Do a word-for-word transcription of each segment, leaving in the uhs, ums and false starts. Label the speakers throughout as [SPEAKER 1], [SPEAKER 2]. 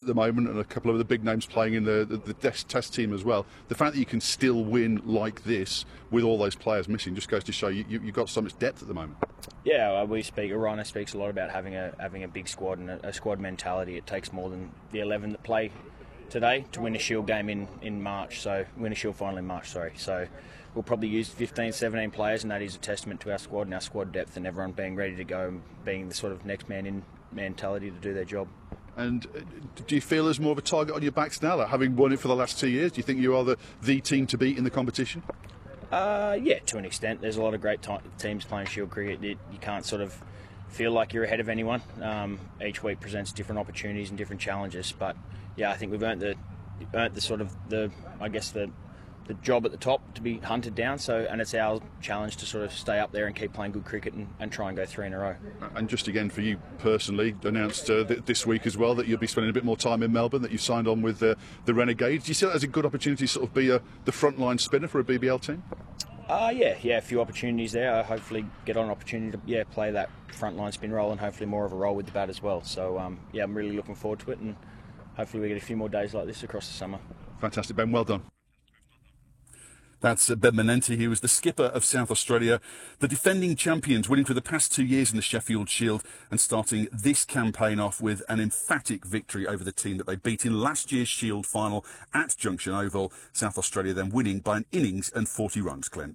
[SPEAKER 1] the moment and a couple of the big names playing in the, the, the test team as well. The fact that you can still win like this with all those players missing just goes to show you, you, you've got so much depth at the moment.
[SPEAKER 2] Yeah, we speak, Rhino speaks a lot about having a having a big squad and a, a squad mentality. It takes more than the eleven that play today to win a Shield game in, in March, so win a Shield final in March, sorry. So we'll probably use fifteen, seventeen players, and that is a testament to our squad and our squad depth and everyone being ready to go and being the sort of next man in mentality to do their job.
[SPEAKER 1] And do you feel there's more of a target on your backs now, like having won it for the last two years? Do you think you are the, the team to beat in the competition?
[SPEAKER 2] Uh, yeah, to an extent. There's a lot of great t- teams playing Shield cricket. It, you can't sort of feel like you're ahead of anyone. Um, each week presents different opportunities and different challenges. But yeah, I think we've earned the earned the sort of the I guess the the job at the top to be hunted down. So, and it's our challenge to sort of stay up there and keep playing good cricket and, and try and go three in a row.
[SPEAKER 1] And just again for you personally, announced uh, th- this week as well that you'll be spending a bit more time in Melbourne. That you've signed on with uh, the Renegades. Do you see that as a good opportunity to sort of be a, the frontline spinner for a B B L team?
[SPEAKER 2] Uh, yeah, yeah, a few opportunities there. I hopefully get on an opportunity to yeah play that frontline spin role and hopefully more of a role with the bat as well. So um, yeah, I'm really looking forward to it, and hopefully we get a few more days like this across the summer.
[SPEAKER 1] Fantastic, Ben. Well done. That's Ben Manenti. He was the skipper of South Australia, the defending champions, winning for the past two years in the Sheffield Shield and starting this campaign off with an emphatic victory over the team that they beat in last year's Shield final at Junction Oval. South Australia then winning by an innings and forty runs, Clint.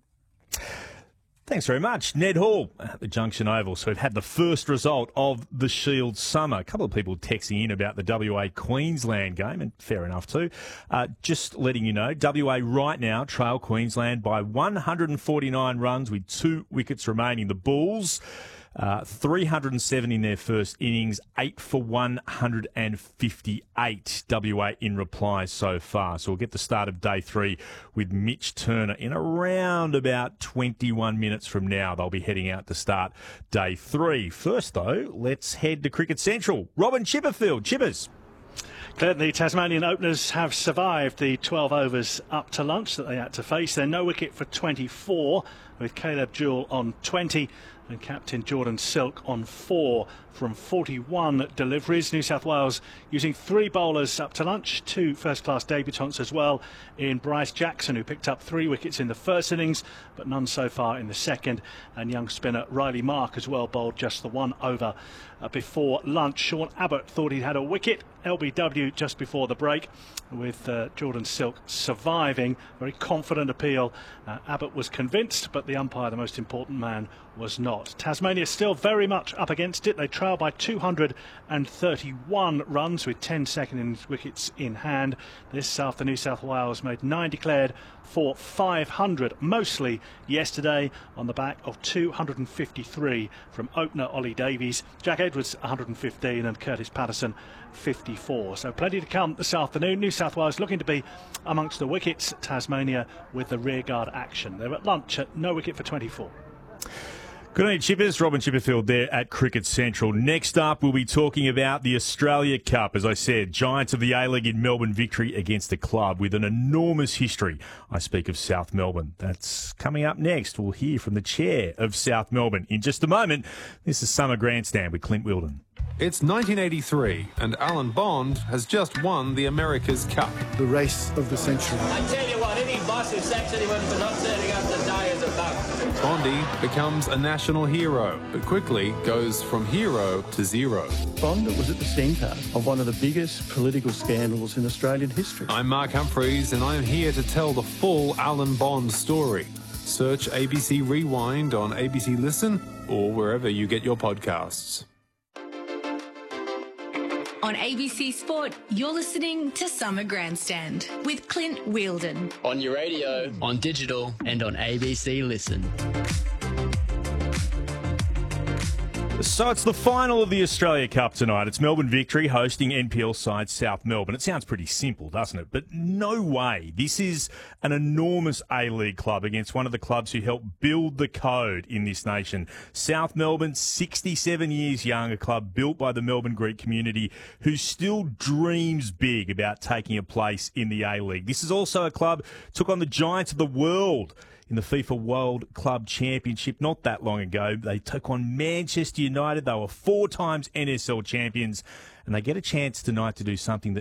[SPEAKER 3] Thanks very much. Ned Hall at the Junction Oval. So we've had the first result of the Shield summer. A couple of people texting in about the W A Queensland game, and fair enough too. Uh, just letting you know, W A right now trail Queensland by one hundred forty-nine runs with two wickets remaining. The Bulls, uh, three hundred seven in their first innings, eight for one hundred fifty-eight. W A in reply so far. So we'll get the start of day three with Mitch Turner in around about twenty-one minutes from now. They'll be heading out to start day three. First, though, let's head to Cricket Central. Robin Chipperfield. Chippers.
[SPEAKER 4] Clint, the Tasmanian openers have survived the twelve overs up to lunch that they had to face. They're no wicket for twenty-four, with Caleb Jewell on twenty and captain Jordan Silk on four from forty-one deliveries. New South Wales using three bowlers up to lunch, two first-class debutants as well in Bryce Jackson, who picked up three wickets in the first innings, but none so far in the second. And young spinner Riley Mark as well bowled just the one over uh, before lunch. Sean Abbott thought he'd had a wicket, L B W just before the break, with uh, Jordan Silk surviving. Very confident appeal. Uh, Abbott was convinced, but the umpire, the most important man, was not. Tasmania still very much up against it. They trail by two hundred thirty-one runs with ten second innings wickets in hand. This after New South Wales made nine declared for five hundred, mostly yesterday on the back of two hundred fifty-three from opener Ollie Davies, Jack Edwards one hundred fifteen and Curtis Patterson fifty-four. So plenty to come this afternoon. New South Wales looking to be amongst the wickets. Tasmania with the rearguard action. They're at lunch at no wicket for twenty-four.
[SPEAKER 3] Good evening, Chippers. Robin Chipperfield there at Cricket Central. Next up, we'll be talking about the Australia Cup. As I said, Giants of the A-League in Melbourne victory against a club with an enormous history. I speak of South Melbourne. That's coming up next. We'll hear from the chair of South Melbourne in just a moment. This is Summer Grandstand with Clint Wilden.
[SPEAKER 5] It's nineteen eighty-three and Alan Bond has just won the America's Cup.
[SPEAKER 6] The race of the century.
[SPEAKER 7] I tell you what, any boss who sacks anyone for not turning up to die is a bug.
[SPEAKER 5] Bondy becomes a national hero, but quickly goes from hero to zero.
[SPEAKER 6] Bond was at the centre of one of the biggest political scandals in Australian history.
[SPEAKER 5] I'm Mark Humphreys and I'm here to tell the full Alan Bond story. Search A B C Rewind on A B C Listen or wherever you get your podcasts.
[SPEAKER 8] On A B C Sport, you're listening to Summer Grandstand with Clint Wheeldon.
[SPEAKER 9] On your radio, on digital, and on A B C Listen.
[SPEAKER 3] So it's the final of the Australia Cup tonight. It's Melbourne Victory hosting N P L side South Melbourne. It sounds pretty simple, doesn't it? But no way. This is an enormous A-League club against one of the clubs who helped build the code in this nation. South Melbourne, sixty-seven years young, a club built by the Melbourne Greek community who still dreams big about taking a place in the A-League. This is also a club took on the giants of the world in the FIFA World Club Championship not that long ago. They took on Manchester United. They were four times N S L champions, and they get a chance tonight to do something that